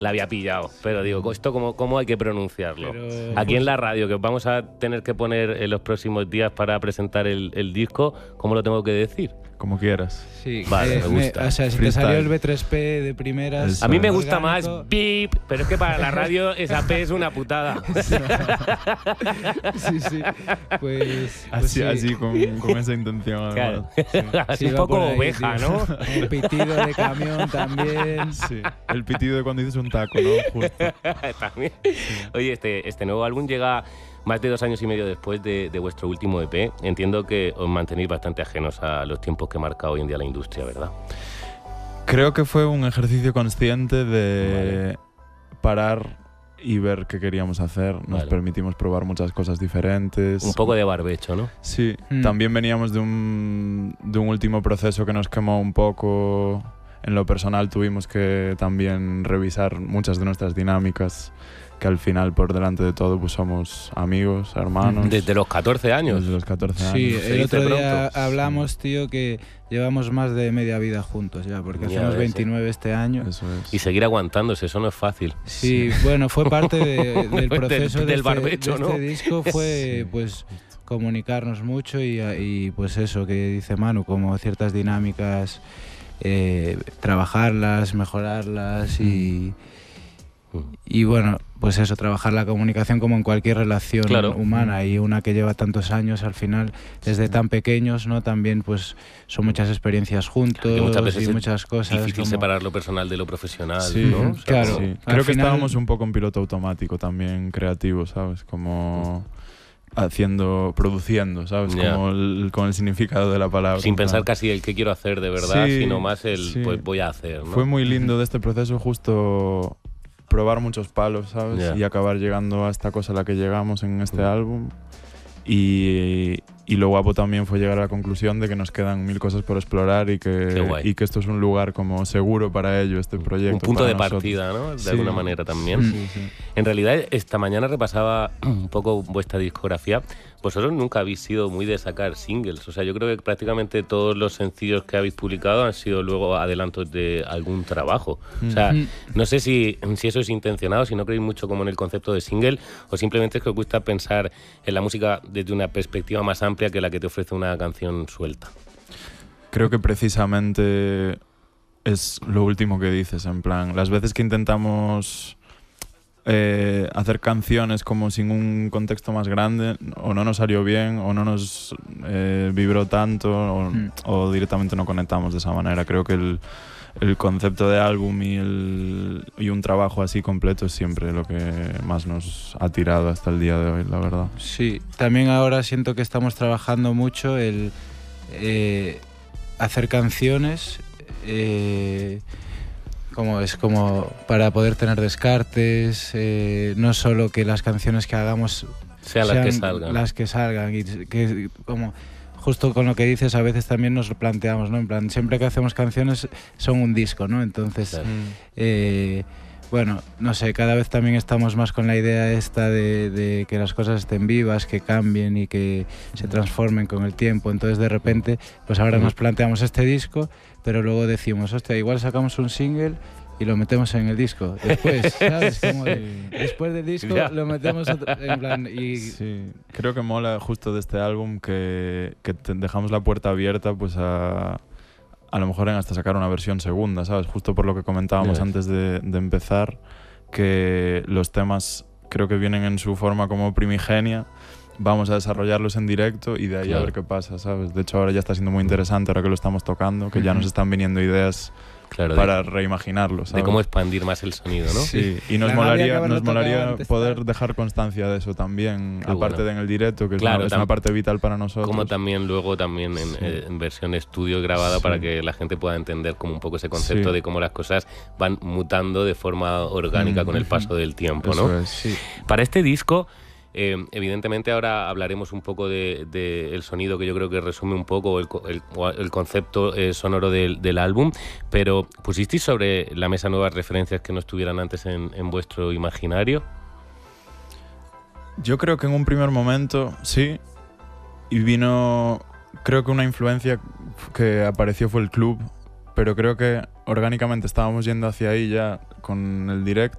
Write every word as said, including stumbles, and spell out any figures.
la había pillado, pero digo, ¿esto cómo, cómo hay que pronunciarlo? Pero, Aquí en la radio, que os vamos a tener que poner en los próximos días para presentar el, el disco, ¿cómo lo tengo que decir? Como quieras. Sí, Vale, eh, me gusta. o sea, si Freestyle. te salió el B tres P de primeras... Eso A mí me es. gusta orgánico. más beep, pero es que para la radio esa P es una putada. Sí, sí. Pues, pues Así, sí. así con, con esa intención. Claro. además. Así Sí, un va poco por ahí, oveja, tío. ¿no? Un pitido de camión también. Sí. El pitido de cuando dices un taco, ¿no? Justo. También. Oye, este, este nuevo álbum llega más de dos años y medio después de, de vuestro último E P. Entiendo que os mantenéis bastante ajenos a los tiempos que marca hoy en día la industria, ¿verdad? Creo que fue un ejercicio consciente de Vale. parar y ver qué queríamos hacer. Nos Vale. permitimos probar muchas cosas diferentes. Un poco de barbecho, ¿no? Sí, Mm. también veníamos de un, de un último proceso que nos quemó un poco. En lo personal tuvimos que también revisar muchas de nuestras dinámicas, que al final, por delante de todo, pues somos amigos, hermanos. Desde los catorce años. Desde los catorce años. Sí, Se el dice otro día pronto. hablamos, tío, que llevamos más de media vida juntos ya, porque Ya hacemos ves, veintinueve este año. Eso es. Y seguir aguantándose, eso no es fácil. Sí, bueno, fue parte de- del proceso Del- de, del este, barbecho, de ¿no? este disco, fue Sí. pues comunicarnos mucho y, y pues eso que dice Manu, como ciertas dinámicas, eh, trabajarlas, mejorarlas y, y bueno, pues eso, trabajar la comunicación como en cualquier relación Claro. humana, y una que lleva tantos años al final, desde tan pequeños, ¿no? También pues son muchas experiencias juntos Que muchas veces y es muchas cosas. Difícil como- separar lo personal de lo profesional, Sí, ¿no? O sea, claro. como- Sí. Al Creo que final- estábamos un poco en piloto automático también, creativo, ¿sabes? Como haciendo, produciendo, ¿sabes? Ya. Como el- con el significado de la palabra. Sin en pensar plan. casi el qué quiero hacer de verdad, Sí, sino más el sí. pues voy a hacer, ¿no? Fue muy lindo de este proceso justo probar muchos palos, ¿sabes? Ya. Y acabar llegando a esta cosa a la que llegamos en este álbum. Y, y lo guapo también fue llegar a la conclusión de que nos quedan mil cosas por explorar y Qué que, guay. y que esto es un lugar como seguro para ello, este proyecto. Un punto para de nosotros. partida, ¿no? De Sí. alguna manera también. Sí, sí. En realidad, esta mañana repasaba un poco vuestra discografía. Vosotros nunca habéis sido muy de sacar singles. O sea, yo creo que prácticamente todos los sencillos que habéis publicado han sido luego adelantos de algún trabajo. O sea, Mm. no sé si, si eso es intencionado, si no creéis mucho como en el concepto de single, o simplemente es que os gusta pensar en la música desde una perspectiva más amplia que la que te ofrece una canción suelta. Creo que precisamente es lo último que dices, en plan, las veces que intentamos eh, hacer canciones como sin un contexto más grande, o no nos salió bien, o no nos eh, vibró tanto, o, Mm. o directamente no conectamos de esa manera. Creo que el, el concepto de álbum y, el, y un trabajo así completo es siempre lo que más nos ha tirado hasta el día de hoy, la verdad. Sí, también ahora siento que estamos trabajando mucho el eh, hacer canciones, eh, como es como para poder tener descartes, eh, no solo que las canciones que hagamos Sean las que salgan. las que salgan y que como justo con lo que dices, a veces también nos lo planteamos, ¿no? En plan, siempre que hacemos canciones son un disco, ¿no? Entonces, Claro. eh, bueno, no sé, cada vez también estamos más con la idea esta de, de que las cosas estén vivas, que cambien y que se transformen con el tiempo. Entonces, de repente, pues ahora Ujú. nos planteamos este disco, pero luego decimos, hostia, igual sacamos un single y lo metemos en el disco. Después, ¿sabes? Como de- después del disco Ya. lo metemos otro- en plan y... Sí, creo que mola justo de este álbum que, que te dejamos la puerta abierta pues a, a lo mejor en hasta sacar una versión segunda, ¿sabes? Justo por lo que comentábamos Ya ves. antes de, de empezar, que los temas creo que vienen en su forma como primigenia, vamos a desarrollarlos en directo y de ahí Claro. a ver qué pasa, ¿sabes? De hecho ahora ya está siendo muy interesante ahora que lo estamos tocando, que ya nos están viniendo ideas Claro, para de, reimaginarlo, de ¿sabes? cómo expandir más el sonido, ¿no? Sí, y nos La molaría, Navidad que haberlo nos molaría tocado antes, poder tal. dejar constancia de eso también, Qué aparte bueno. de en el directo, que es, Claro, una, es tam- una parte vital para nosotros. Como también luego también en, Sí. eh, en versión estudio grabada Sí. para que la gente pueda entender como un poco ese concepto Sí. de cómo las cosas van mutando de forma orgánica Mm. con el paso del tiempo, Eso ¿no? es. Sí. Para este disco, eh, evidentemente ahora hablaremos un poco del de, el sonido que yo creo que resume un poco el, co- el, el concepto eh, sonoro del, del álbum, pero ¿pusisteis sobre la mesa nuevas referencias que no estuvieran antes en, en vuestro imaginario? Yo creo que en un primer momento sí, y vino, creo que una influencia que apareció fue el club, pero creo que orgánicamente estábamos yendo hacia ahí ya con el direct